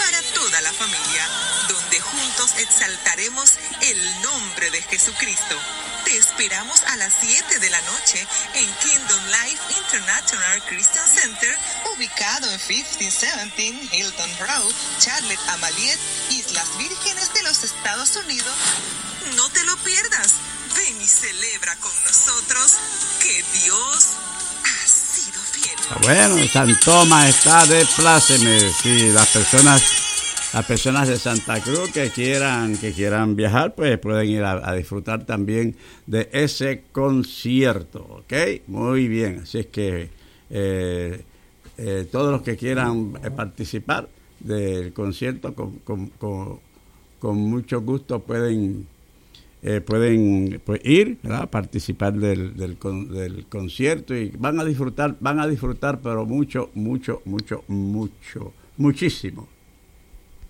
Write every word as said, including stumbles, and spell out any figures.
para toda la familia, donde juntos exaltaremos el nombre de Jesucristo. Te esperamos a las siete de la noche en Kingdom Life International Christian Center, ubicado en quince diecisiete Hilton Road, Charlotte Amaliet, Islas Vírgenes de los Estados Unidos. No te lo pierdas. Ven y celebra con nosotros que Dios ha sido fiel. Bueno, Santo Majestad, despláceme. Sí, las personas, las personas de Santa Cruz que quieran, que quieran viajar, pues pueden ir a, a disfrutar también de ese concierto, ¿ok? Muy bien, así es que eh, eh, todos los que quieran eh, participar del concierto con, con, con, con mucho gusto pueden Eh, pueden pues, ir, ¿verdad? Participar del, del, del concierto y van a disfrutar, van a disfrutar, pero mucho, mucho, mucho, mucho, muchísimo